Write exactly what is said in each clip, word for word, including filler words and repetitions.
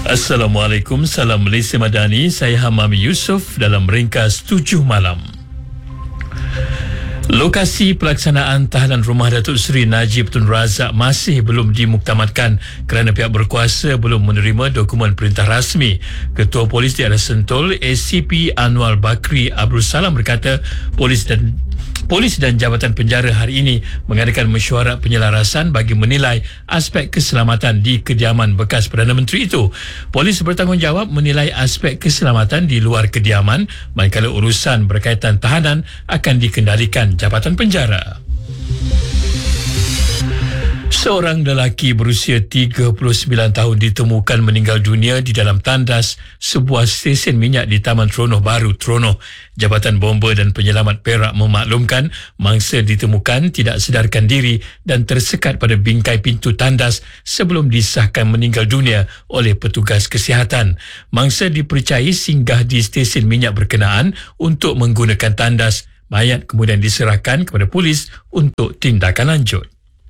Assalamualaikum, salam Malaysia Madani. Saya Hamami Yusof dalam ringkas tujuh malam. Lokasi pelaksanaan tahanan rumah Datuk Seri Najib Tun Razak masih belum dimuktamadkan kerana pihak berkuasa belum menerima dokumen perintah rasmi. Ketua Polis Daerah Sentul, A C P Anwar Bakri Abdul Salam berkata, polis dan Polis dan Jabatan Penjara hari ini mengadakan mesyuarat penyelarasan bagi menilai aspek keselamatan di kediaman bekas Perdana Menteri itu. Polis bertanggungjawab menilai aspek keselamatan di luar kediaman, manakala urusan berkaitan tahanan akan dikendalikan Jabatan Penjara. Seorang lelaki berusia tiga puluh sembilan tahun ditemukan meninggal dunia di dalam tandas sebuah stesen minyak di Taman Teronoh Baru, Teronoh. Jabatan Bomba dan Penyelamat Perak memaklumkan mangsa ditemukan tidak sedarkan diri dan tersekat pada bingkai pintu tandas sebelum disahkan meninggal dunia oleh petugas kesihatan. Mangsa dipercayai singgah di stesen minyak berkenaan untuk menggunakan tandas. Mayat kemudian diserahkan kepada polis untuk tindakan lanjut.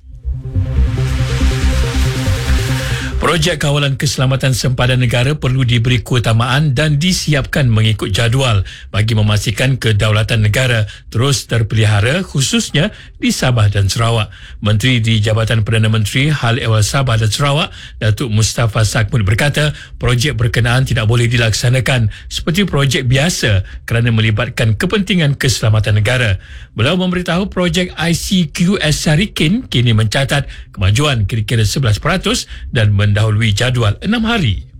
Projek kawalan keselamatan sempadan negara perlu diberi keutamaan dan disiapkan mengikut jadual bagi memastikan kedaulatan negara terus terpelihara, khususnya di Sabah dan Sarawak. Menteri di Jabatan Perdana Menteri Hal Ehwal Sabah dan Sarawak, Datuk Mustafa Sakmud berkata, projek berkenaan tidak boleh dilaksanakan seperti projek biasa kerana melibatkan kepentingan keselamatan negara. Beliau memberitahu projek I C Q S Sarikin kini mencatat kemajuan kira-kira sebelas peratus dan mendahului jadual enam hari.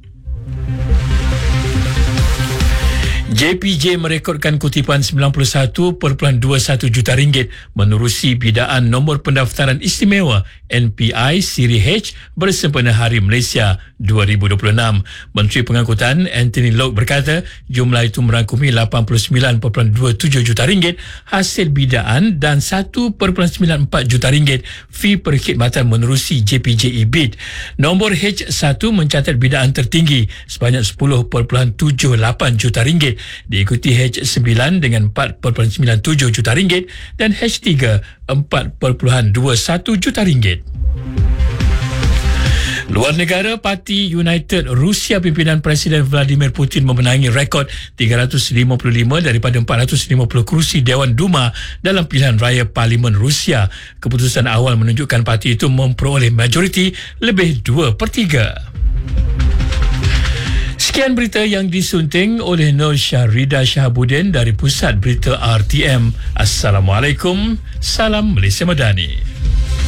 J P J merekodkan kutipan sembilan puluh satu perpuluhan dua satu juta ringgit menerusi bidaan nombor pendaftaran istimewa N P I Siri H bersempena Hari Malaysia dua ribu dua puluh enam. Menteri Pengangkutan Anthony Loke berkata jumlah itu merangkumi lapan puluh sembilan perpuluhan dua tujuh juta ringgit hasil bidaan dan satu perpuluhan sembilan empat juta ringgit fee perkhidmatan menerusi J P J E-Bid. Nombor H satu mencatat bidaan tertinggi sebanyak sepuluh perpuluhan tujuh lapan juta ringgit, diikuti H sembilan dengan empat perpuluhan sembilan tujuh juta ringgit dan H tiga empat perpuluhan dua satu juta ringgit. Luar negara, Parti United Rusia pimpinan Presiden Vladimir Putin memenangi rekod tiga ratus lima puluh lima daripada empat ratus lima puluh kerusi Dewan Duma dalam pilihan raya Parlimen Rusia. Keputusan awal menunjukkan parti itu memperoleh majoriti lebih dua per tiga. Sekian berita yang disunting oleh Nur Syahrida Shahabuddin dari Pusat Berita R T M. Assalamualaikum, salam Malaysia Madani.